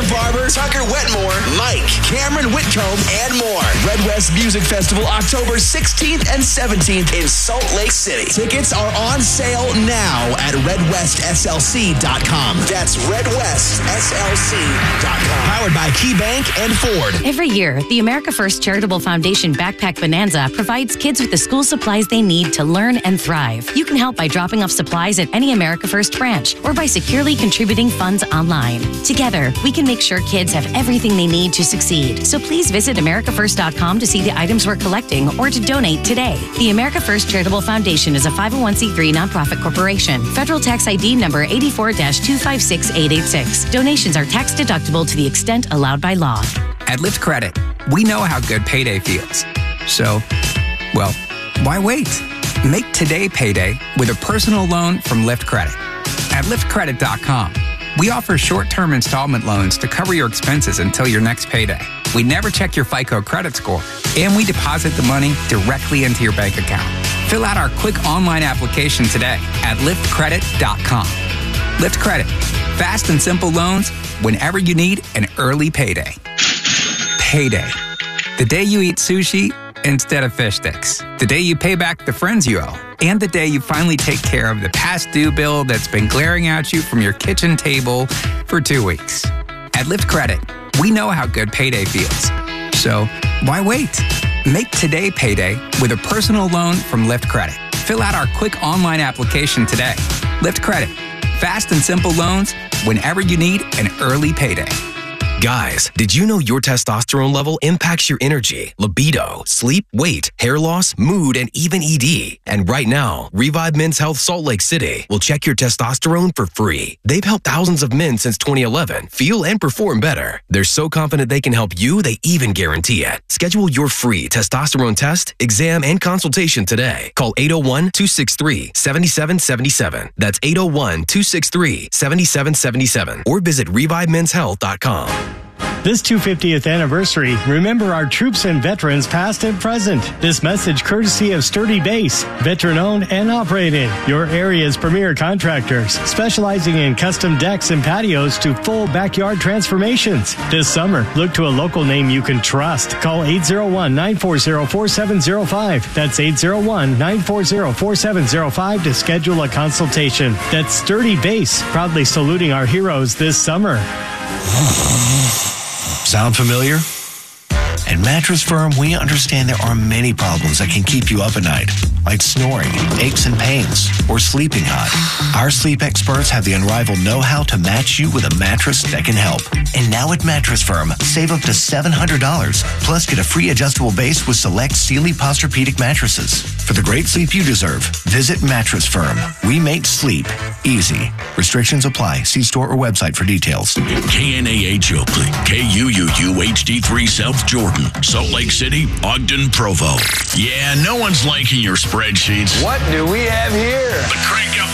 Barber, Tucker Wetmore, Mike, Cameron Whitcomb, and more. Red West Music Festival, October 16th and 17th in Salt Lake City. Tickets are on sale now at redwestslc.com. That's redwestslc.com. Powered by KeyBank and Ford. Every year, the America First Charitable Foundation Backpack Bonanza provides kids with the school supplies they need to learn and thrive. You can help by dropping off supplies at any America First branch or by securely contributing funds online. Together, we can make sure kids have everything they need to succeed. So please visit americafirst.com to see the items we're collecting or to donate today. The America First Charitable Foundation is a 501c3 nonprofit corporation. Federal tax ID number 84-256886. Donations are tax deductible to the extent allowed by law. At Lyft Credit, we know how good payday feels. So, well, why wait? Make today payday with a personal loan from Lyft Credit. At liftcredit.com, we offer short-term installment loans to cover your expenses until your next payday. We never check your FICO credit score, and we deposit the money directly into your bank account. Fill out our quick online application today at liftcredit.com. Lyft Credit. Fast and simple loans whenever you need an early payday. Payday. The day you eat sushi instead of fish sticks. The day you pay back the friends you owe. And the day you finally take care of the past due bill that's been glaring at you from your kitchen table for 2 weeks. At Lyft Credit, we know how good payday feels. So why wait? Make today payday with a personal loan from Lyft Credit. Fill out our quick online application today. Lyft Credit. Fast and simple loans whenever you need an early payday. Guys, did you know your testosterone level impacts your energy, libido, sleep, weight, hair loss, mood, and even ED? And right now, Revive Men's Health Salt Lake City will check your testosterone for free. They've helped thousands of men since 2011 feel and perform better. They're so confident they can help you, they even guarantee it. Schedule your free testosterone test, exam, and consultation today. Call 801-263-7777. That's 801-263-7777. Or visit ReviveMen'sHealth.com. This 250th anniversary, remember our troops and veterans past and present. This message courtesy of Sturdy Base, veteran-owned and operated. Your area's premier contractors, specializing in custom decks and patios to full backyard transformations. This summer, look to a local name you can trust. Call 801-940-4705. That's 801-940-4705 to schedule a consultation. That's Sturdy Base, proudly saluting our heroes this summer. Sound familiar? At Mattress Firm, we understand there are many problems that can keep you up at night, like snoring, aches and pains, or sleeping hot. Our sleep experts have the unrivaled know-how to match you with a mattress that can help. And now at Mattress Firm, save up to $700, plus get a free adjustable base with select Sealy Posturepedic mattresses. For the great sleep you deserve, visit Mattress Firm. We make sleep easy. Restrictions apply. See store or website for details. KNAH Oakley, KUUU HD3 South Jordan, Salt Lake City, Ogden, Provo. Yeah, no one's liking your spreadsheets. What do we have here? But crank up